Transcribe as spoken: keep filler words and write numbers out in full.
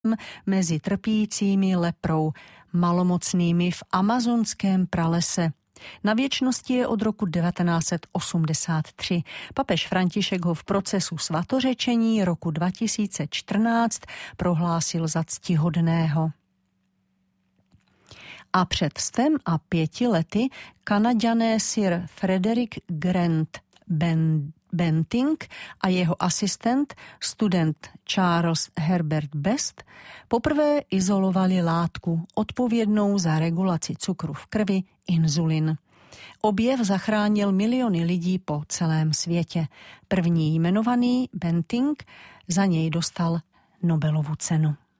mezi trpícími leprou, malomocnými v amazonském pralese. Na věčnosti je od roku devatenáct set osmdesát tři. Papež František ho v procesu svatořečení roku dva tisíce čtrnáct prohlásil za ctihodného. A před stem a pěti lety Kanaďané Sir Frederick Grant Ben Bentinck a jeho asistent, student Charles Herbert Best, poprvé izolovali látku odpovědnou za regulaci cukru v krvi, inzulin. Objev zachránil miliony lidí po celém světě. První jmenovaný Bentinck za něj dostal Nobelovu cenu.